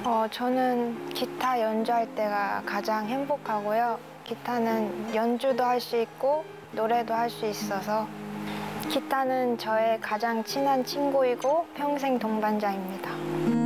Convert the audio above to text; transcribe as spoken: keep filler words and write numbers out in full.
어, 저는 기타 연주할 때가 가장 행복하고요. 기타는 연주도 할 수 있고 노래도 할 수 있어서 기타는 저의 가장 친한 친구이고 평생 동반자입니다.